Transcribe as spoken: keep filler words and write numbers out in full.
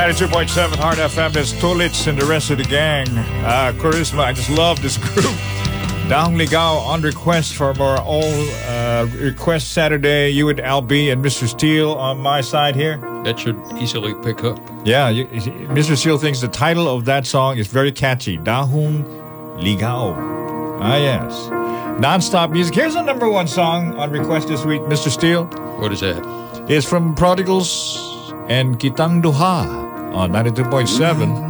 ninety-two point seven Heart F M. There's Tulits and the rest of the gang. Uh, Charisma, I just love this group. Dahong Ligao on request from our all uh, request Saturday. You and Al B and Mister Steele on my side here. That should easily pick up. Yeah, you, Mister Steele thinks the title of that song is very catchy. Dahong Ligao. Ah, yes. Non-stop music. Here's our number one song on request this week, Mister Steele. What is that? It's from Prodigals and Kitang Duha on ninety-two point seven.